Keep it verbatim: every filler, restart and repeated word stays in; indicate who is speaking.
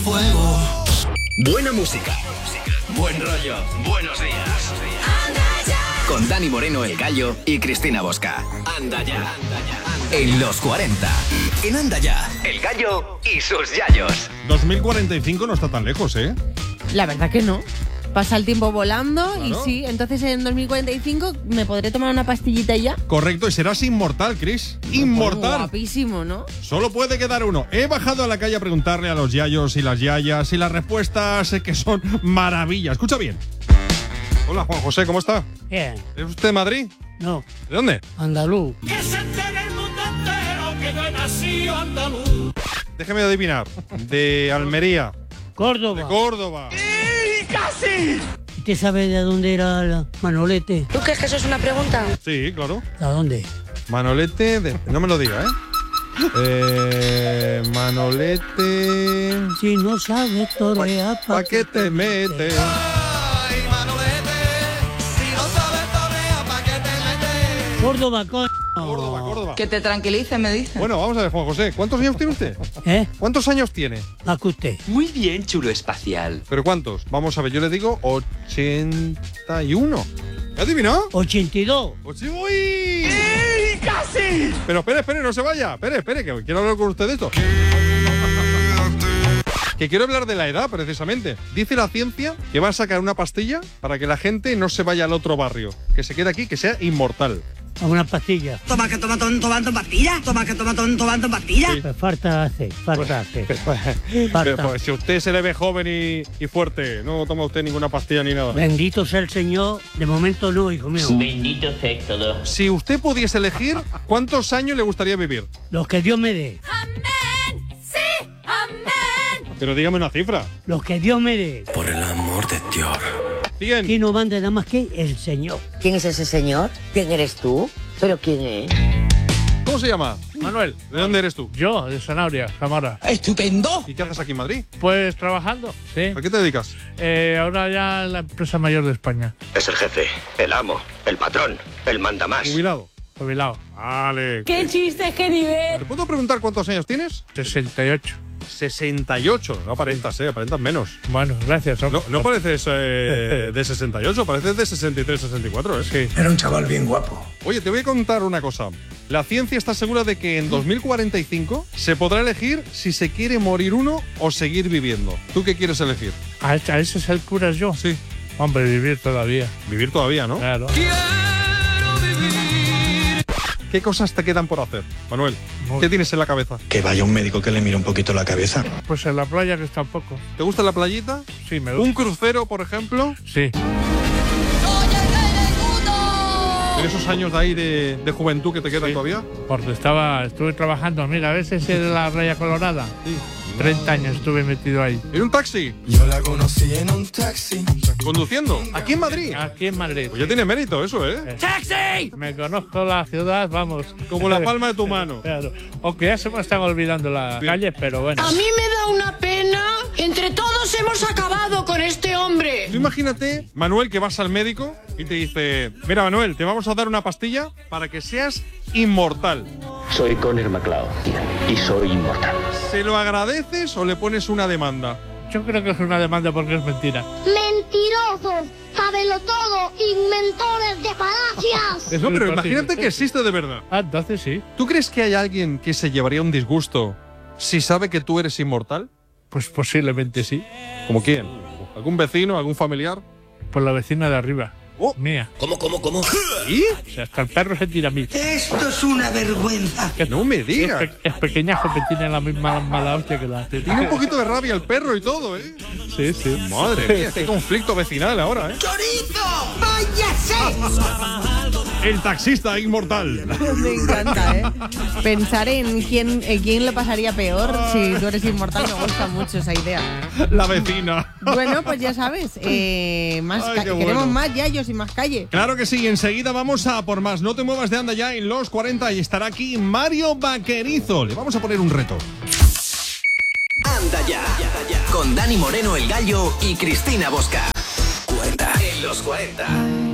Speaker 1: Fuego. Buena música. Buen rollo. Buenos días. Con Dani Moreno, el Gallo, y Cristina Bosca. Anda ya. En los cuarenta. En Anda ya, el Gallo y sus yayos.
Speaker 2: dos mil cuarenta y cinco no está tan lejos, ¿eh?
Speaker 3: La verdad que no. Pasa el tiempo volando.
Speaker 2: Claro.
Speaker 3: Y sí, entonces en dos mil cuarenta y cinco me podré tomar una pastillita y ya.
Speaker 2: Correcto, y serás inmortal, Chris. Inmortal.
Speaker 3: Guapísimo, ¿no?
Speaker 2: Solo puede quedar uno. He bajado a la calle a preguntarle a los yayos y las yayas y las respuestas eh, que son maravillas. Escucha bien. Hola, Juan José, ¿cómo está?
Speaker 4: Bien.
Speaker 2: ¿Es usted de Madrid?
Speaker 4: No.
Speaker 2: ¿De dónde?
Speaker 4: Andaluz.
Speaker 5: Que se entere el mundo entero que yo he nacido andaluz.
Speaker 2: Déjeme adivinar. De Almería.
Speaker 4: Córdoba.
Speaker 2: De Córdoba.
Speaker 5: ¡Y casi!
Speaker 4: ¿Usted sabe de dónde era la Manolete?
Speaker 6: ¿Tú crees que eso es una pregunta?
Speaker 2: Sí, claro.
Speaker 4: ¿A dónde?
Speaker 2: Manolete de... No me lo diga, ¿eh? Eh... Manolete...
Speaker 4: Si no sabes torear,
Speaker 2: ¿Pa' qué te metes?
Speaker 4: Córdoba, coño.
Speaker 2: Córdoba, Córdoba.
Speaker 6: Que te tranquilice, me dice.
Speaker 2: Bueno, vamos a ver, Juan José. ¿Cuántos años tiene usted?
Speaker 4: ¿Eh?
Speaker 2: ¿Cuántos años tiene?
Speaker 4: Más que usted.
Speaker 1: Muy bien, chulo espacial.
Speaker 2: ¿Pero cuántos? Vamos a ver, yo le digo ochenta y uno. ¿Me ha adivinado?
Speaker 4: ochenta y dos.
Speaker 2: ¡Pues sí, voy!
Speaker 5: ¡Y casi!
Speaker 2: Pero espere, espere, no se vaya. Espere, espere, que quiero hablar con usted de esto. Que quiero hablar de la edad, precisamente. Dice la ciencia que va a sacar una pastilla para que la gente no se vaya al otro barrio. Que se quede aquí, que sea inmortal.
Speaker 4: A una pastilla.
Speaker 7: Toma que toma ton, tomando pastilla. Toma que toma ton, tomando pastilla.
Speaker 4: Pues falta hace, falta hace.
Speaker 2: Pero,
Speaker 4: Falta.
Speaker 2: pues, si usted se le ve joven y, y fuerte, no toma usted ninguna pastilla ni nada.
Speaker 4: Bendito sea el Señor. De momento no, hijo mío.
Speaker 8: Bendito sea todo.
Speaker 2: Si usted pudiese elegir, ¿cuántos años le gustaría vivir?
Speaker 4: Los que Dios me dé.
Speaker 3: ¡Amén! ¡Sí! ¡Amén!
Speaker 2: Pero dígame una cifra.
Speaker 4: Los que Dios me dé.
Speaker 1: Por el amor de Dios.
Speaker 2: cien.
Speaker 4: Aquí no manda nada más que el Señor.
Speaker 9: ¿Quién es ese señor? ¿Quién eres tú? ¿Pero quién es?
Speaker 2: ¿Cómo se llama?
Speaker 10: Manuel.
Speaker 2: ¿De dónde eres tú?
Speaker 10: Yo, de Sanabria, Zamora.
Speaker 7: ¡Estupendo!
Speaker 2: ¿Y qué haces aquí en Madrid?
Speaker 10: Pues trabajando, sí.
Speaker 2: ¿A qué te dedicas?
Speaker 10: Eh, ahora ya en la empresa mayor de España.
Speaker 1: Es el jefe, el amo, el patrón, el mandamás.
Speaker 2: Jubilado.
Speaker 10: Jubilado.
Speaker 2: Vale.
Speaker 3: ¡Qué chistes, qué nivel!
Speaker 2: ¿Te puedo preguntar cuántos años tienes?
Speaker 10: sesenta y ocho.
Speaker 2: sesenta y ocho. No aparentas, eh, aparentas menos.
Speaker 10: Bueno, gracias.
Speaker 2: No, no pareces eh, de sesenta y ocho, pareces de sesenta y tres, sesenta y cuatro, ¿eh?
Speaker 10: Sí.
Speaker 7: Era un chaval bien guapo.
Speaker 2: Oye, te voy a contar una cosa. La ciencia está segura de que en dos mil cuarenta y cinco se podrá elegir si se quiere morir uno o seguir viviendo. ¿Tú qué quieres elegir?
Speaker 10: ¿A ese, a ese es el cura yo?
Speaker 2: Sí.
Speaker 10: Hombre, vivir todavía.
Speaker 2: Vivir todavía, ¿no?
Speaker 10: Claro.
Speaker 2: ¿Qué cosas te quedan por hacer, Manuel?
Speaker 10: Muy-
Speaker 2: ¿Qué tienes en la cabeza?
Speaker 7: Que vaya un médico que le mire un poquito la cabeza.
Speaker 10: Pues en la playa que está un poco.
Speaker 2: ¿Te gusta la playita?
Speaker 10: Sí, me gusta.
Speaker 2: ¿Un crucero, por ejemplo?
Speaker 10: Sí.
Speaker 2: ¿En esos años de ahí de, de juventud que te quedan
Speaker 10: Sí.
Speaker 2: todavía?
Speaker 10: Porque estaba, estuve trabajando. Mira, a veces en la Raya Colorada.
Speaker 2: Sí.
Speaker 10: treinta años estuve metido ahí.
Speaker 2: ¿En un taxi?
Speaker 7: Yo la conocí en un taxi.
Speaker 2: ¿Conduciendo? ¿Aquí en Madrid?
Speaker 10: Aquí en Madrid.
Speaker 2: Pues ya tiene mérito eso, ¿eh?
Speaker 10: ¡Taxi! Me conozco la ciudad, vamos.
Speaker 2: Como la palma de tu mano.
Speaker 10: Claro. Aunque ya se me están olvidando las calles, pero bueno.
Speaker 6: A mí me da una pena. Entre todos hemos acabado con este hombre.
Speaker 2: Tú imagínate, Manuel, que vas al médico y te dice: mira, Manuel, te vamos a dar una pastilla para que seas inmortal.
Speaker 8: Soy Connor McLeod y soy inmortal.
Speaker 2: ¿Se lo agradeces o le pones una demanda?
Speaker 10: Yo creo que es una demanda porque es mentira.
Speaker 11: Mentirosos, sábelo todo, inventores de falacias.
Speaker 2: Eso, pero
Speaker 10: Sí,
Speaker 2: imagínate
Speaker 10: sí.
Speaker 2: que existe de verdad.
Speaker 10: Ah, entonces sí.
Speaker 2: ¿Tú crees que hay alguien que se llevaría un disgusto si sabe que tú eres inmortal?
Speaker 10: Pues posiblemente sí.
Speaker 2: ¿Como quién? ¿Algún vecino, algún familiar?
Speaker 10: Por la vecina de arriba.
Speaker 2: Oh.
Speaker 10: Mía.
Speaker 1: ¿Cómo, cómo, cómo?
Speaker 2: ¿Y?
Speaker 10: O sea, hasta el perro se tira a mí.
Speaker 7: Esto es una vergüenza.
Speaker 2: No me
Speaker 10: Es,
Speaker 2: digas.
Speaker 10: pe- es pequeñajo que tiene la misma mala hostia que la.
Speaker 2: Tiene un poquito de rabia el perro y todo, ¿eh?
Speaker 10: Sí, sí.
Speaker 2: Madre mía, qué conflicto vecinal ahora, ¿eh?
Speaker 7: ¡Chorizo! ¡Váyase!
Speaker 2: El taxista inmortal.
Speaker 3: Me encanta, ¿eh? Pensar en quién, en quién le pasaría peor si tú eres inmortal me gusta mucho esa idea.
Speaker 2: La vecina.
Speaker 3: Bueno, pues ya sabes, eh, más
Speaker 2: Ay,
Speaker 3: ca-
Speaker 2: qué
Speaker 3: queremos
Speaker 2: bueno.
Speaker 3: más yayos y más calle.
Speaker 2: Claro que sí, enseguida vamos a por más. No te muevas de Anda Ya en los cuarenta y estará aquí Mario Vaquerizo. Le vamos a poner un reto.
Speaker 1: Anda ya. Con Dani Moreno, el Gallo, y Cristina Bosca. cuarenta. En los cuarenta.